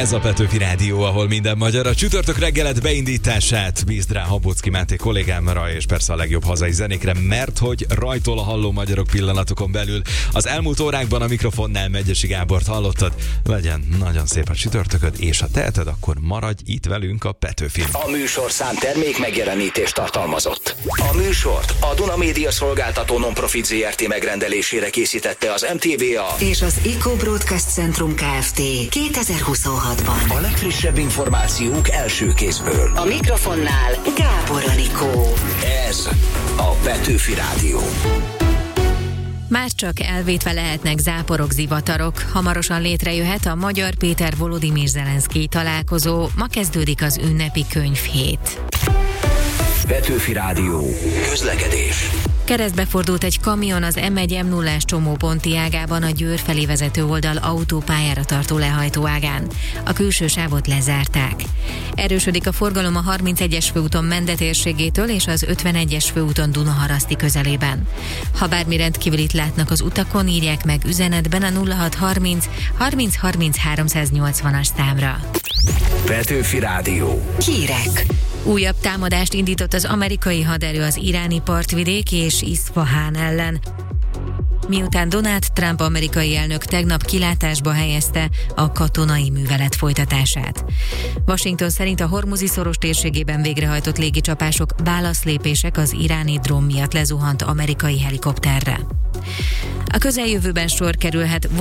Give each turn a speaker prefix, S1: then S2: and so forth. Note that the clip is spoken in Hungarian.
S1: Ez a Petőfi Rádió, ahol minden magyar. A csütörtök reggelet beindítását bízd rá Habocki Máté kollégámra, és persze a legjobb hazai zenékre, mert hogy rajtól a halló magyarok pillanatokon belül. Az elmúlt órákban a mikrofonnál Megyesi Gábort hallottad. Legyen nagyon szép a csütörtököd, és ha teheted, akkor maradj itt velünk a Petőfin.
S2: A műsorszám termék megjelenítést tartalmazott. A műsort a Duna Média Szolgáltató Nonprofit Zrt. Megrendelésére készítette az MTVA
S3: és az Eco Broadcast Centrum Kft. 2026-ban.
S2: A legfrissebb információk első kézből.
S3: A mikrofonnál Gábor Anikó.
S2: Ez a Petőfi Rádió.
S4: Már csak elvétve lehetnek záporok, zivatarok. Hamarosan létrejöhet a Magyar Péter Volodymyr Zelenszkij találkozó. Ma kezdődik az ünnepi könyvhét.
S2: Petőfi Rádió. Közlekedés.
S4: Keresztbe fordult egy kamion az M1-M0-ás csomóponti ágában a Győr felé vezető oldal autópályára tartó lehajtóágán. A külső sávot lezárták. Erősödik a forgalom a 31-es főúton Mende térségétől és az 51-es főúton Dunaharaszti közelében. Ha bármi rendkívülit látnak az utakon, írják meg üzenetben a 0630 30 30 380-as számra.
S2: Petőfi Rádió.
S3: Hírek.
S4: Újabb támadást indított az amerikai haderő az iráni partvidék és Iszfahán ellen, miután Donald Trump amerikai elnök tegnap kilátásba helyezte a katonai művelet folytatását. Washington szerint a Hormuzi szoros térségében végrehajtott légicsapások válaszlépések az iráni drón miatt lezuhant amerikai helikopterre. A közeljövőben sor kerülhet